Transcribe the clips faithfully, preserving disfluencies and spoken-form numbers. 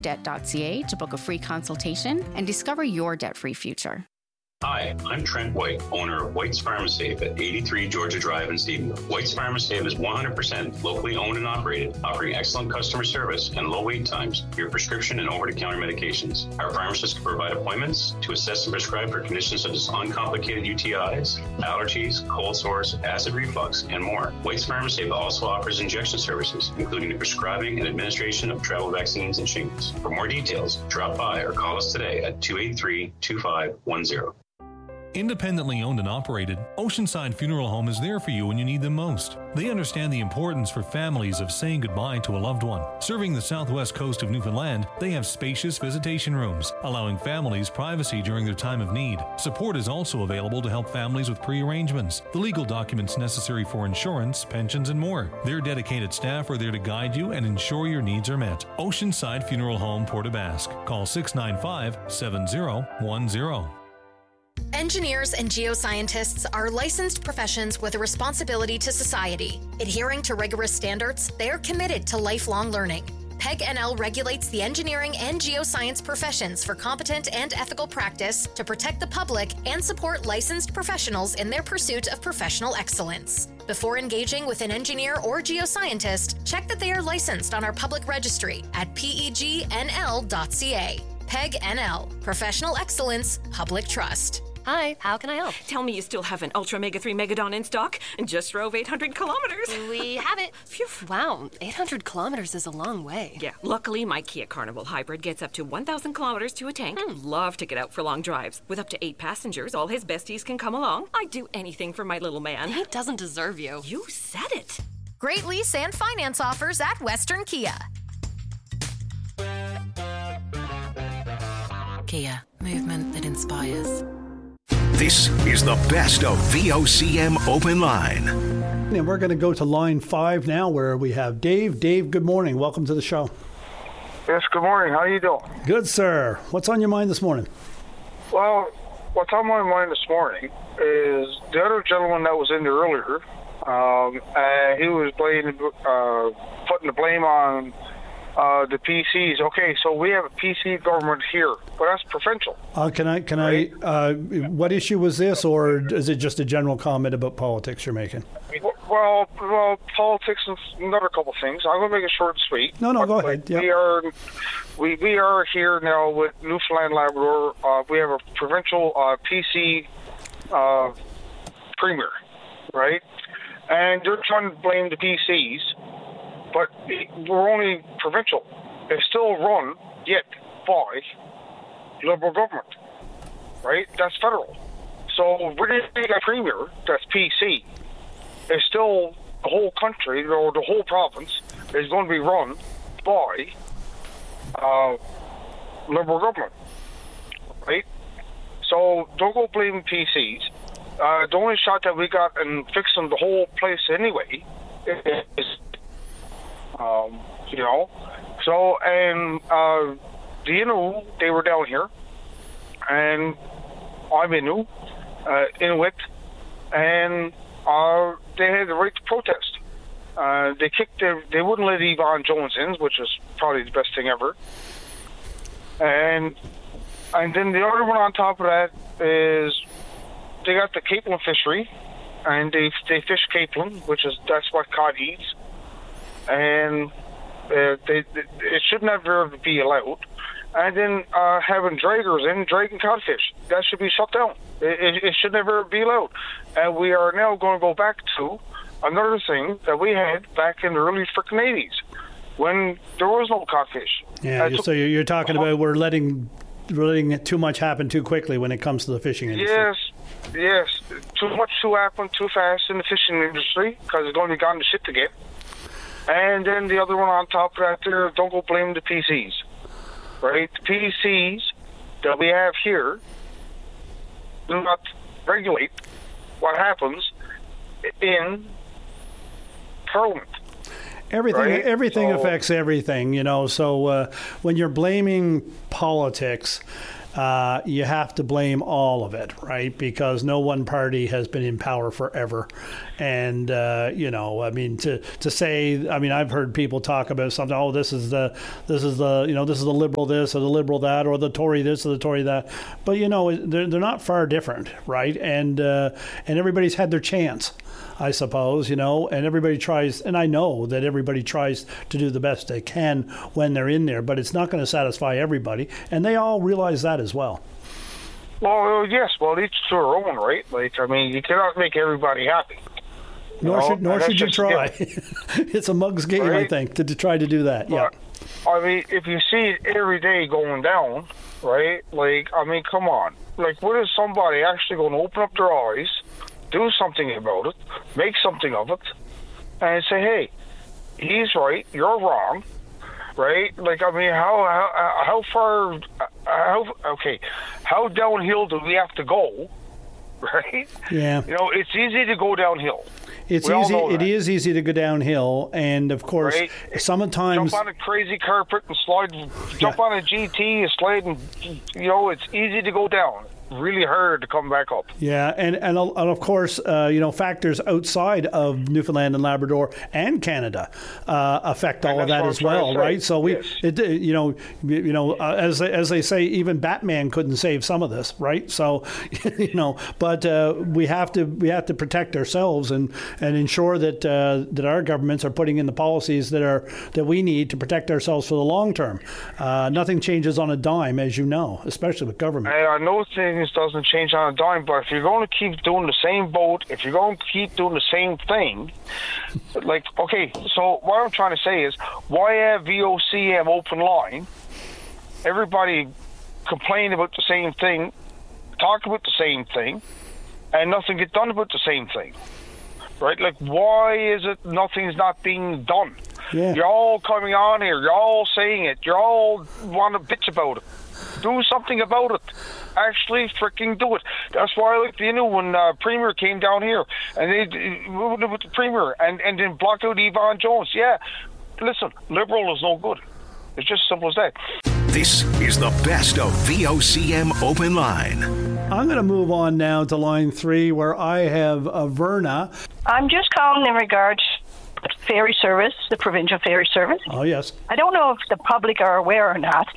debt dot c a to book a free consultation and discover your debt-free future. Hi, I'm Trent White, owner of White's Pharmasafe at eighty-three Georgia Drive in Stephenville. White's Pharmasafe is one hundred percent locally owned and operated, offering excellent customer service and low wait times for your prescription and over-the-counter medications. Our pharmacists can provide appointments to assess and prescribe for conditions such as uncomplicated U T Is, allergies, cold sores, acid reflux, and more. White's Pharmasafe also offers injection services, including the prescribing and administration of travel vaccines and shingles. For more details, drop by or call us today at two eight three, two five one zero. Independently owned and operated, Oceanside Funeral Home is there for you when you need them most. They understand the importance for families of saying goodbye to a loved one. Serving the southwest coast of Newfoundland, they have spacious visitation rooms, allowing families privacy during their time of need. Support is also available to help families with pre-arrangements, the legal documents necessary for insurance, pensions, and more. Their dedicated staff are there to guide you and ensure your needs are met. Oceanside Funeral Home, Port aux Basques. Call six nine five, seven zero one zero. Engineers and geoscientists are licensed professions with a responsibility to society. Adhering to rigorous standards, they are committed to lifelong learning. P E G N L regulates the engineering and geoscience professions for competent and ethical practice to protect the public and support licensed professionals in their pursuit of professional excellence. Before engaging with an engineer or geoscientist, check that they are licensed on our public registry at P E G N L dot C A. P E G N L, Professional Excellence, Public Trust. Hi, how can I help? Tell me you still have an Ultra Mega three Megadon in stock and just drove eight hundred kilometers. We have it. Phew. Wow, eight hundred kilometers is a long way. Yeah, luckily my Kia Carnival Hybrid gets up to one thousand kilometers to a tank. Hmm. Love to get out for long drives. With up to eight passengers, all his besties can come along. I'd do anything for my little man. He doesn't deserve you. You said it. Great lease and finance offers at Western Kia. Kia, movement that inspires. This is the best of V O C M Open Line. And we're going to go to line five now where we have Dave. Dave, good morning. Welcome to the show. Yes, good morning. How are you doing? Good, sir. What's on your mind this morning? Well, what's on my mind this morning is the other gentleman that was in there earlier, um, and he was blaming, uh, putting the blame on Uh, the P Cs. Okay, so we have a P C government here, but that's provincial. Uh, can I, can right? I, uh, what issue was this, or is it just a general comment about politics you're making? Well, well, politics and another couple of things. I'm going to make it short and sweet. No, no, but, go ahead. Yep. We are, we, we are here now with Newfoundland Labrador. Uh, we have a provincial uh, P C uh, premier, right? And they're trying to blame the P Cs. But we're only provincial. It's still run, yet, by Liberal government, right? That's federal. So we're going to a premier that's P C. It's still the whole country, or the whole province, is going to be run by uh, Liberal government, right? So don't go blaming P Cs. Uh, the only shot that we got in fixing the whole place anyway is Um, you know, so, and, uh, the Innu, they were down here, and I'm Innu, uh, Inuit, and, uh, they had the right to protest. Uh, they kicked their, they wouldn't let Yvonne Jones in, which is probably the best thing ever. And, and then the other one on top of that is they got the capelin fishery, and they, they fish capelin, which is, that's what cod eats. And uh, they, they, it should never be allowed. And then uh, having draggers in, dragging codfish, that should be shut down. It, it, it should never be allowed. And we are now going to go back to another thing that we had back in the early freaking eighties, when there was no codfish. Yeah, so you're talking about we're letting, we're letting too much happen too quickly when it comes to the fishing industry. Yes, yes. Too much too happen too fast in the fishing industry, because it's going to be gone to shit to get. And then the other one on top of that there, don't go blame the P Cs, right? The P Cs that we have here do not regulate what happens in Parliament. Everything, right? everything so, affects everything, you know. So uh, when you're blaming politics, uh, you have to blame all of it, right? Because no one party has been in power forever. And, uh, you know, I mean, to, to say, I mean, I've heard people talk about something, oh, this is the, this is the, you know, this is the Liberal this or the Liberal that or the Tory this or the Tory that. But, you know, they're, they're not far different, right? And, uh, and everybody's had their chance, I suppose, you know, and everybody tries, and I know that everybody tries to do the best they can when they're in there, but it's not going to satisfy everybody. And they all realize that as well. Well, yes, well, each to their own, right? Like, I mean, you cannot make everybody happy. Nor know? should, nor should you try. Yeah. It's a mug's game, right? I think, to, to try to do that. But, yeah. I mean, if you see it every day going down, right? Like, I mean, come on. Like, what is somebody actually going to open up their eyes, do something about it, make something of it, and say, hey, he's right, you're wrong, right? Like, I mean, how how, how far, how, okay, how downhill do we have to go, right? Yeah. You know, it's easy to go downhill. It's we easy. It is easy to go downhill, and of course, right? sometimes jump on a crazy carpet and slide. Jump yeah. on a G T and slide, and you know it's easy to go down. Really hard to come back up. Yeah, and and, and of course, uh, you know, factors outside of Newfoundland and Labrador and Canada uh, affect all of that as well, right? So we, yes. it, you know, you know, uh, as as they say, even Batman couldn't save some of this, right? So, you know, but uh, we have to we have to protect ourselves and, and ensure that uh, that our governments are putting in the policies that are that we need to protect ourselves for the long term. Uh, nothing changes on a dime, as you know, especially with government. I, I know things doesn't change on a dime, but if you're going to keep doing the same boat, if you're going to keep doing the same thing, like, okay, so what I'm trying to say is, why have V O C M open line? Everybody complain about the same thing, talk about the same thing, and nothing get done about the same thing, right? Like, why is it nothing's not being done? Yeah. You're all coming on here, you're all saying it, you're all want to bitch about it. Do something about it. Actually freaking do it. That's why I like, you know, when uh, Premier came down here and they moved with the Premier and, and then blocked out Yvonne Jones. Yeah, listen, Liberal is no good. It's just simple as that. This is the best of V O C M Open Line. I'm going to move on now to line three, where I have uh, Verna. I'm just calling in regards to ferry service, the provincial ferry service. Oh, yes. I don't know if the public are aware or not,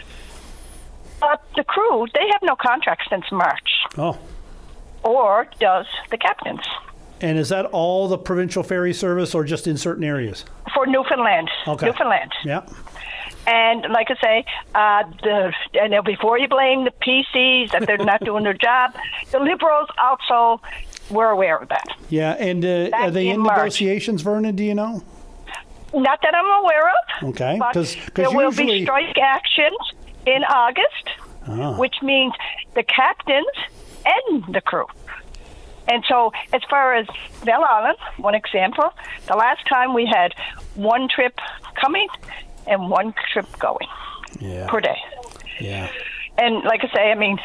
but the crew, they have no contract since March. Oh. Or does the captains. And is that all the provincial ferry service or just in certain areas? For Newfoundland. Okay. Newfoundland. Yeah. And like I say, uh, the, and now before you blame the P Cs that they're not doing their job, the Liberals also were aware of that. Yeah, and uh, are they in, in negotiations, Verna, do you know? Not that I'm aware of. Okay. But Cause, there cause will usually... be strike actions in August, ah. which means the captains and the crew. And so as far as Bell Island, one example, the last time we had one trip coming and one trip going yeah. per day. Yeah. And like I say, I mean,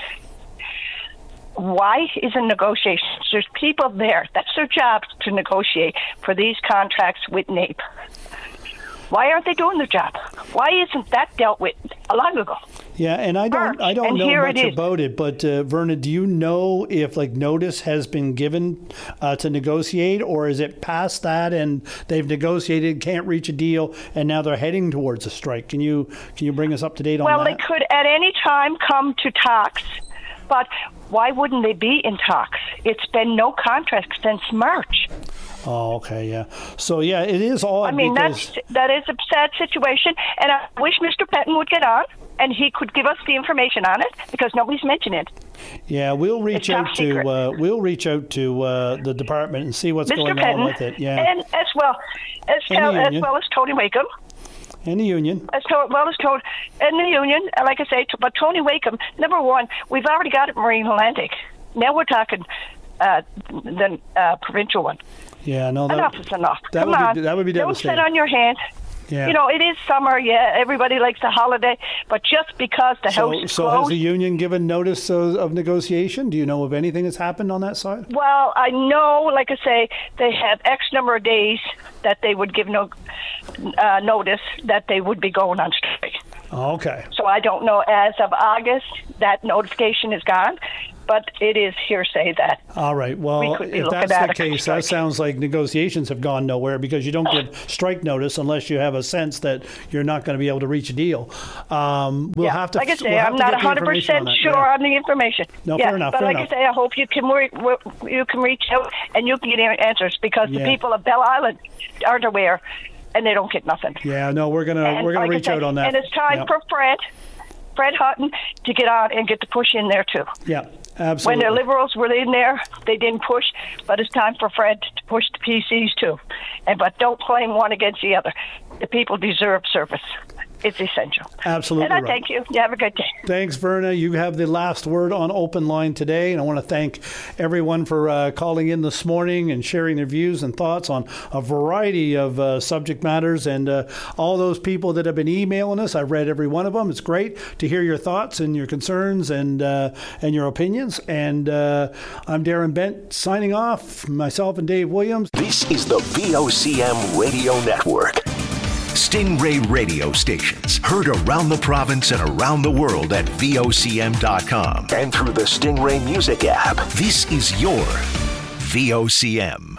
why isn't negotiations? There's people there. That's their job, to negotiate for these contracts with N A P. Why aren't they doing their job? Why isn't that dealt with a long ago? Yeah, and I don't, I don't and know much it about it, but uh, Verna, do you know if like notice has been given uh, to negotiate, or is it past that and they've negotiated, can't reach a deal, and now they're heading towards a strike? Can you can you bring us up to date on well, that? Well, they could at any time come to talks, but why wouldn't they be in talks? It's been no contract since March. Oh, okay, yeah. So, yeah, it is odd. I mean, because... that's, that is a sad situation, and I wish Mister Petton would get on, and he could give us the information on it, because nobody's mentioned it. Yeah, we'll reach it's out to uh, we'll reach out to uh, the department and see what's Mister going Petton, on with it. Yeah, and as well as tel- as well as Tony Wakeham. And the union. As to- well as Tony and the union, like I say, but Tony Wakeham. Number one, we've already got it Marine Atlantic. Now we're talking uh, the uh, provincial one. Yeah, no, that, enough is enough. That Come would on, be, that would be devastating. Don't sit on your hands. Yeah. You know, it is summer. Yeah, everybody likes a holiday, but just because the so, house is so closed. has the union given notice of, of negotiation? Do you know of anything that's happened on that side? Well, I know, like I say, they have X number of days that they would give no uh, notice that they would be going on strike. Okay. So I don't know, as of August, that notification is gone, but it is hearsay that. All right. Well, we if that's the case, that sounds like negotiations have gone nowhere because you don't give strike notice unless you have a sense that you're not going to be able to reach a deal. Um, we'll yeah. have to. Like I say, we'll I'm not one hundred percent on sure yeah. on the information. No, yeah, fair enough. But fair like enough. I say, I hope you can work, you can reach out and you can get answers because yeah. the people of Bell Island aren't aware. And they don't get nothing. Yeah, no, we're gonna and we're gonna like reach say, out on that. And it's time yep. for Fred, Fred Hutton, to get on and get the push in there too. Yeah, absolutely. When the Liberals were in there, they didn't push, but it's time for Fred to push the P Cs too. And but don't claim one against the other. The people deserve service. It's essential. Absolutely. And I right. thank you. You have a good day. Thanks, Verna. You have the last word on Open Line today. And I want to thank everyone for uh, calling in this morning and sharing their views and thoughts on a variety of uh, subject matters. And uh, all those people that have been emailing us, I've read every one of them. It's great to hear your thoughts and your concerns and uh, and your opinions. And uh, I'm Darren Bent signing off, myself and Dave Williams. This is the V O C M Radio Network. Stingray radio stations heard around the province and around the world at V O C M dot com and through the Stingray Music app. This is your V O C M.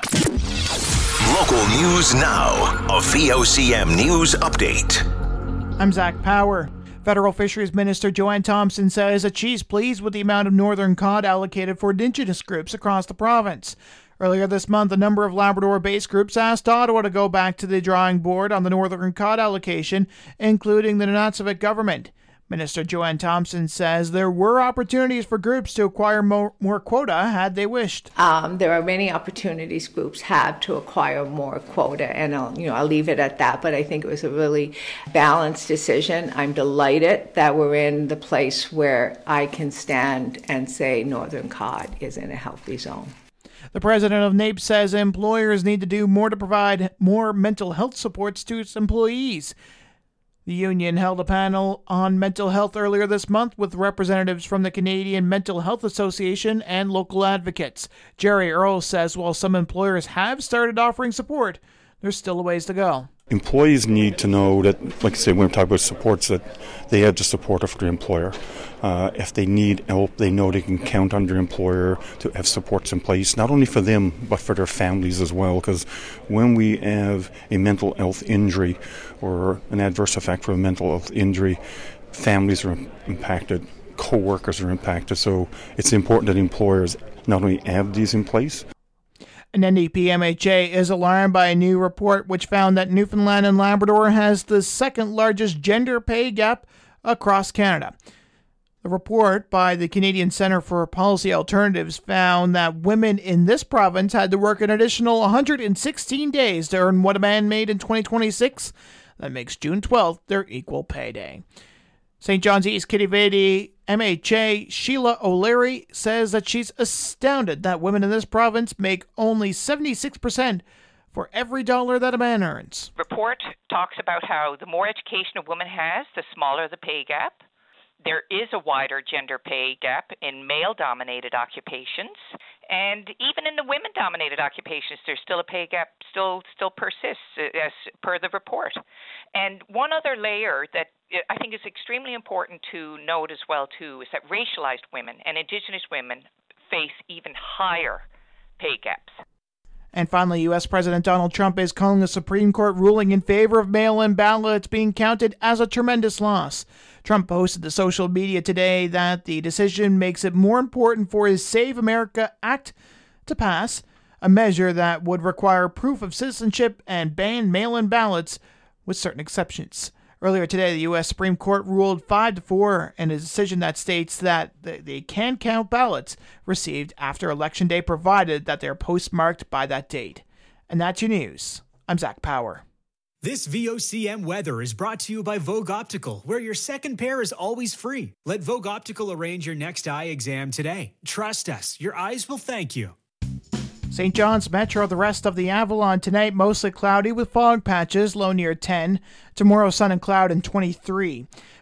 Local news now. A V O C M News Update. I'm Zach Power. Federal Fisheries Minister Joanne Thompson says that she's pleased with the amount of northern cod allocated for Indigenous groups across the province. Earlier this month, a number of Labrador-based groups asked Ottawa to go back to the drawing board on the northern cod allocation, including the Nunavut government. Minister Joanne Thompson says there were opportunities for groups to acquire more, more quota had they wished. Um, there are many opportunities groups have to acquire more quota, and I'll, you know, I'll leave it at that. But I think it was a really balanced decision. I'm delighted that we're in the place where I can stand and say northern cod is in a healthy zone. The president of NAPE says employers need to do more to provide more mental health supports to its employees. The union held a panel on mental health earlier this month with representatives from the Canadian Mental Health Association and local advocates. Jerry Earle says while some employers have started offering support, there's still a ways to go. Employees need to know that, like I say, when we talk about supports, that they have the support of their employer. Uh, if they need help, they know they can count on their employer to have supports in place, not only for them, but for their families as well. Because when we have a mental health injury or an adverse effect from a mental health injury, families are impacted, co-workers are impacted. So it's important that employers not only have these in place. An N D P M H A is alarmed by a new report which found that Newfoundland and Labrador has the second largest gender pay gap across Canada. The report by the Canadian Centre for Policy Alternatives found that women in this province had to work an additional one hundred sixteen days to earn what a man made in twenty twenty-six. That makes June twelfth their equal pay day. Saint John's East Kittivity M H A Sheila O'Leary says that she's astounded that women in this province make only seventy-six percent for every dollar that a man earns. The report talks about how the more education a woman has, the smaller the pay gap. There is a wider gender pay gap in male-dominated occupations, and even in the women-dominated occupations, there's still a pay gap still still persists, as per the report. And one other layer that I think is extremely important to note as well, too, is that racialized women and Indigenous women face even higher pay gaps. And finally, U S President Donald Trump is calling a Supreme Court ruling in favor of mail-in ballots being counted as a tremendous loss. Trump posted to social media today that the decision makes it more important for his Save America Act to pass, a measure that would require proof of citizenship and ban mail-in ballots with certain exceptions. Earlier today, the U S Supreme Court ruled five to four in a decision that states that they can count ballots received after Election Day, provided that they are postmarked by that date. And that's your news. I'm Zach Power. This V O C M weather is brought to you by Vogue Optical, where your second pair is always free. Let Vogue Optical arrange your next eye exam today. Trust us, your eyes will thank you. Saint John's Metro, the rest of the Avalon tonight, mostly cloudy with fog patches, low near ten. Tomorrow, sun and cloud and twenty-three.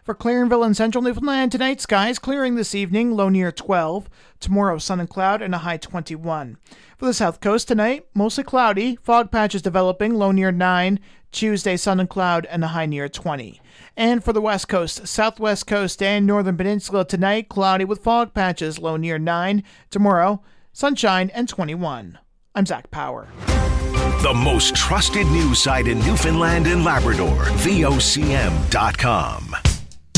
For Clarenville and central Newfoundland tonight, skies clearing this evening, low near twelve. Tomorrow, sun and cloud and a high twenty-one. For the south coast tonight, mostly cloudy, fog patches developing, low near nine. Tuesday, sun and cloud and a high near twenty. And for the west coast, southwest coast and northern peninsula tonight, cloudy with fog patches, low near nine. Tomorrow, sunshine and twenty-one. I'm Zach Power. The most trusted news site in Newfoundland and Labrador, V O C M dot com.